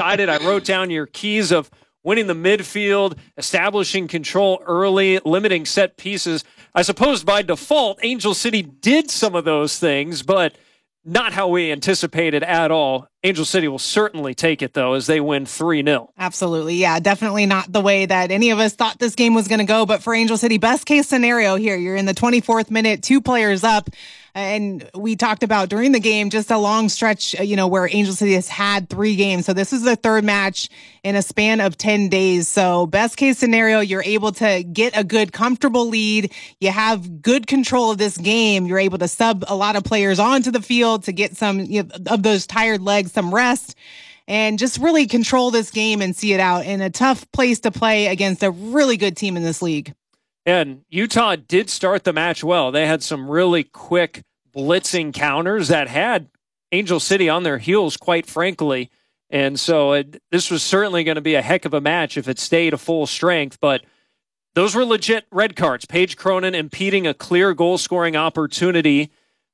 excited. I wrote down your keys of winning the midfield, establishing control early, limiting set pieces. I suppose by default, Angel City did some of those things, but not how we anticipated at all. Angel City will certainly take it, though, as they win 3-0. Absolutely. Yeah, definitely not the way that any of us thought this game was going to go. But for Angel City, best case scenario here, you're in the 24th minute, 2 players up. And we talked about during the game, just a long stretch, where Angel City has had 3 games. So this is the 3rd match in a span of 10 days. So best case scenario, you're able to get a good, comfortable lead. You have good control of this game. You're able to sub a lot of players onto the field to get some of those tired legs, some rest, and just really control this game and see it out in a tough place to play against a really good team in this league. And Utah did start the match well. They had some really quick blitzing counters that had Angel City on their heels, quite frankly. And so this was certainly going to be a heck of a match if it stayed a full strength. But those were legit red cards. Paige Cronin impeding a clear goal-scoring opportunity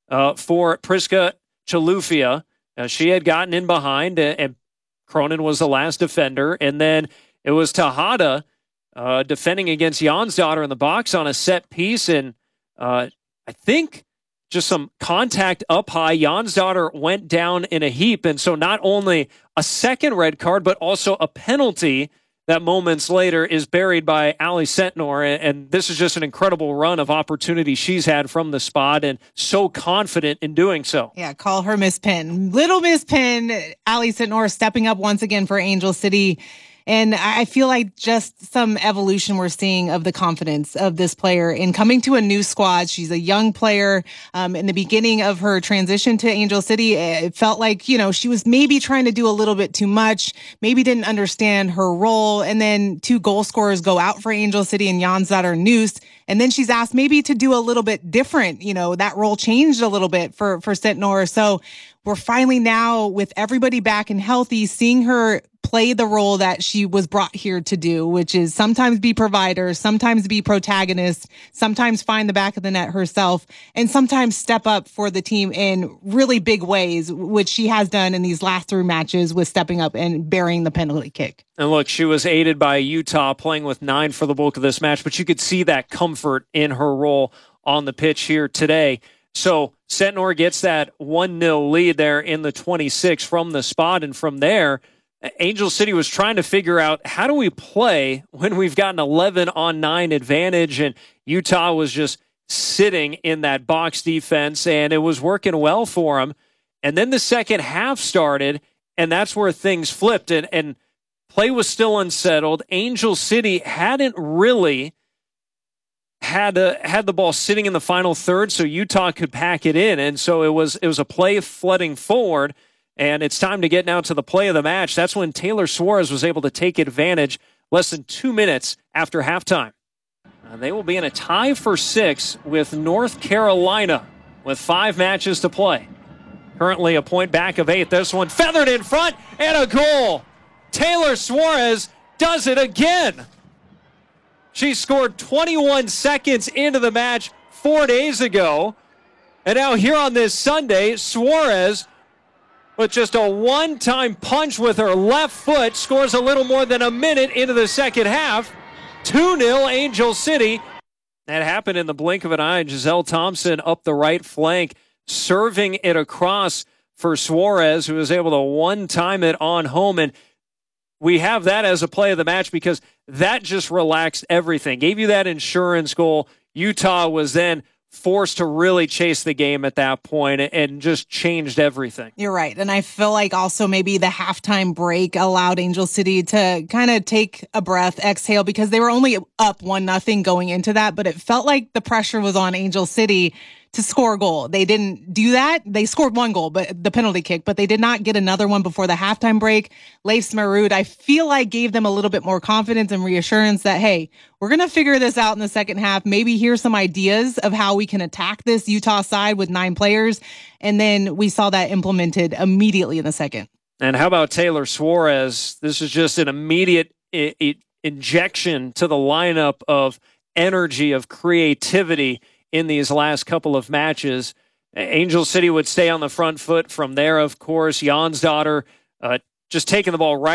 for Priska Chalufia. She had gotten in behind, and Cronin was the last defender. And then it was Tejada defending against Jonsdottir in the box on a set piece. And I think just some contact up high. Jonsdottir went down in a heap. And so not only a second red card, but also a penalty that moments later is buried by Ali Sentnor. And this is just an incredible run of opportunity she's had from the spot, and so confident in doing so. Yeah, call her Miss Penn. Little Miss Penn, Ali Sentnor stepping up once again for Angel City. And I feel like just some evolution we're seeing of the confidence of this player in coming to a new squad. She's a young player. In the beginning of her transition to Angel City, it felt like, she was maybe trying to do a little bit too much, maybe didn't understand her role. And then 2 goal scorers go out for Angel City and Jonsdottir Noose. And then she's asked maybe to do a little bit different. That role changed a little bit for Sentnor. So we're finally now, with everybody back and healthy, seeing her play the role that she was brought here to do, which is sometimes be provider, sometimes be protagonist, sometimes find the back of the net herself, and sometimes step up for the team in really big ways, which she has done in these last 3 matches with stepping up and burying the penalty kick. And look, she was aided by Utah playing with 9 for the bulk of this match, but you could see that comfort in her role on the pitch here today. So Sentnor gets that 1-0 lead there in the 26 from the spot. And from there, Angel City was trying to figure out, how do we play when we've got an 11-on-9 advantage? And Utah was just sitting in that box defense, and it was working well for them. And then the second half started, and that's where things flipped. And play was still unsettled. Angel City hadn't really had the ball sitting in the final third, so Utah could pack it in. And so it was a play flooding forward, and it's time to get now to the play of the match. That's when Taylor Suarez was able to take advantage less than 2 minutes after halftime. They will be in a tie for 6 with North Carolina with 5 matches to play. Currently a point back of 8. This one feathered in front, and a goal. Taylor Suarez does it again. She scored 21 seconds into the match 4 days ago. And now here on this Sunday, Suarez, with just a one-time punch with her left foot, scores a little more than a minute into the second half. 2-0 Angel City. That happened in the blink of an eye. Giselle Thompson up the right flank, serving it across for Suarez, who was able to one-time it on home. And we have that as a play of the match because that just relaxed everything. Gave you that insurance goal. Utah was then forced to really chase the game at that point and just changed everything. You're right. And I feel like also maybe the halftime break allowed Angel City to kind of take a breath, exhale, because they were only up 1-0 going into that. But it felt like the pressure was on Angel City to score a goal. They didn't do that. They scored 1 goal, but the penalty kick, but they did not get another one before the halftime break. Leif Smarud, I feel like, gave them a little bit more confidence and reassurance that, hey, we're going to figure this out in the second half. Maybe here's some ideas of how we can attack this Utah side with 9 players. And then we saw that implemented immediately in the second. And how about Taylor Suarez? This is just an immediate injection to the lineup of energy, of creativity in these last couple of matches. Angel City would stay on the front foot from there, of course. Jonsdottir just taking the ball right